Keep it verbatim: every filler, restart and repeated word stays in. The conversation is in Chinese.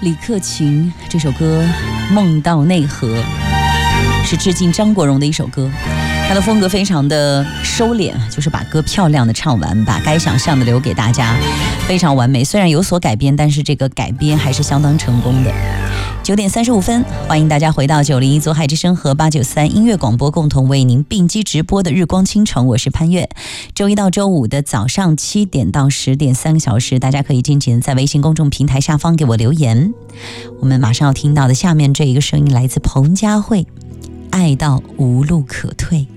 李克勤这首歌《梦到内河》是致敬张国荣的一首歌，他的风格非常的收敛，就是把歌漂亮的唱完，把该想象的留给大家，非常完美。虽然有所改编，但是这个改编还是相当成功的。九点三十五分，欢迎大家回到九零一左海之声和八九三音乐广播共同为您并机直播的日光倾城，我是潘越。周一到周五的早上七点到十点三个小时，大家可以尽情在微信公众平台下方给我留言。我们马上要听到的下面这一个声音来自彭佳慧，爱到无路可退。